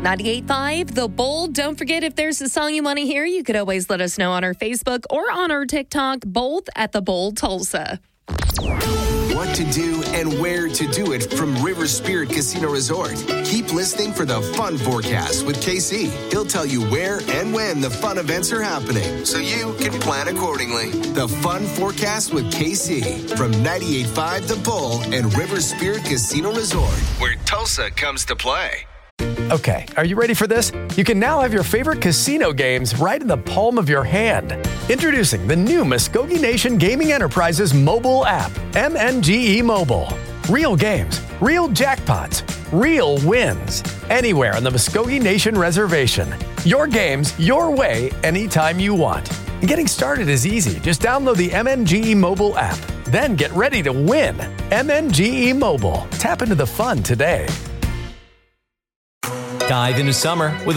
98.5 The Bull. Don't forget, if there's a song you want to hear, you could always let us know on our Facebook or on our TikTok, both at The Bull Tulsa. What to do and where to do it from River Spirit Casino Resort. Keep listening for the fun forecast with KC. He'll tell you where and when the fun events are happening, so you can plan accordingly. The fun forecast with KC from 98.5 The Bull and River Spirit Casino Resort, where Tulsa comes to play. Okay, are you ready for this? You can now have your favorite casino games right in the palm of your hand. Introducing the new Muskogee Nation Gaming Enterprises mobile app, MNGE Mobile. Real games, real jackpots, real wins. Anywhere on the Muskogee Nation Reservation. Your games, your way, anytime you want. And getting started is easy. Just download the MNGE Mobile app. Then get ready to win. MNGE Mobile. Tap into the fun today. Dive into summer with